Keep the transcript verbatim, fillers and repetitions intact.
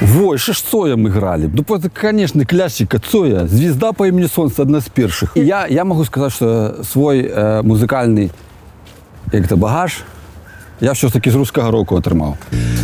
Во, ще ж Цоя мы грали. Ну, это, конечно, классика Цоя. «Звезда по имени Солнце» — одна из первых. Я, я могу сказать, что свой э, музыкальный як-то багаж я все-таки з русского року отримав.